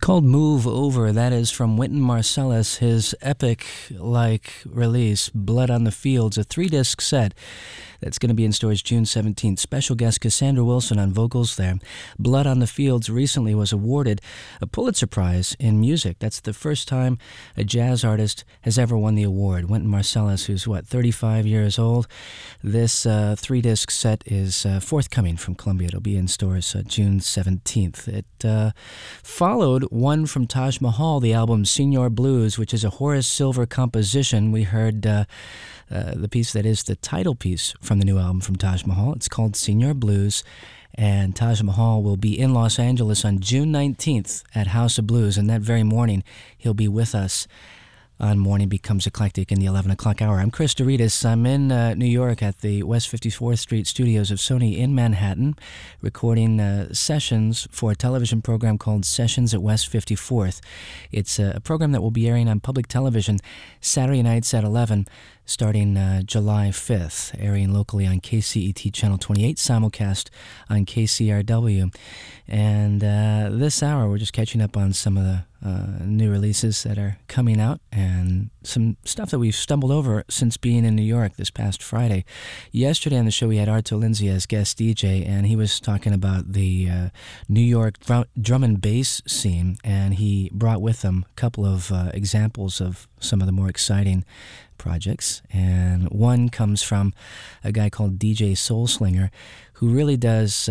Called Move Over. That is from Wynton Marsalis, his epic-like release, Blood on the Fields, a 3-disc set that's going to be in stores June 17th. Special guest Cassandra Wilson on vocals there. Blood on the Fields recently was awarded a Pulitzer Prize in music. That's the first time a jazz artist has ever won the award. Wynton Marsalis, who's 35 years old. This 3-disc set is forthcoming from Columbia. It'll be in stores June 17th. It followed one from Taj Mahal, the album Senor Blues, which is a Horace Silver composition. We heard the piece that is the title piece from the new album from Taj Mahal. It's called Senor Blues, and Taj Mahal will be in Los Angeles on June 19th at House of Blues, and that very morning he'll be with us on Morning Becomes Eclectic in the 11 o'clock hour. I'm Chris Douridas. I'm in New York at the West 54th Street studios of Sony in Manhattan, recording sessions for a television program called Sessions at West 54th. It's a program that will be airing on public television Saturday nights at 11, starting July 5th, airing locally on KCET Channel 28, simulcast on KCRW. And this hour, we're just catching up on some of the new releases that are coming out and some stuff that we've stumbled over since being in New York this past Friday. Yesterday on the show, we had Arto Lindsay as guest DJ, and he was talking about the New York drum and bass scene, and he brought with him a couple of examples of some of the more exciting projects. And one comes from a guy called DJ Soul Slinger, who really does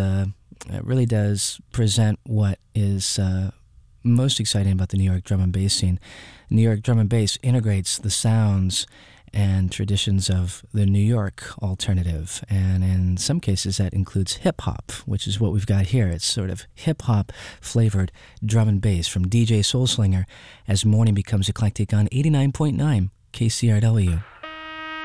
present what is most exciting about the New York drum and bass scene. New York drum and bass integrates the sounds and traditions of the New York alternative, and in some cases that includes hip-hop, which is what we've got here. It's sort of hip-hop flavored drum and bass from DJ Soul Slinger as Morning Becomes Eclectic on 89.9 KCRW.